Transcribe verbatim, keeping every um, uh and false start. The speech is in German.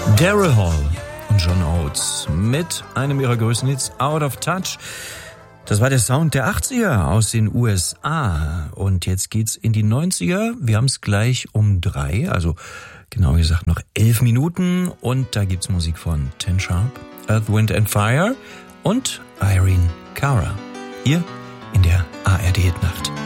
Daryl Hall und John Oates mit einem ihrer größten Hits, Out of Touch. Das war der Sound der achtziger aus den U S A. Und jetzt geht's in die neunziger. Wir haben es gleich um drei, also genau gesagt noch elf Minuten. Und da gibt's Musik von Ten Sharp, Earth, Wind and Fire und Irene Cara. Hier in der A R D Hit Nacht.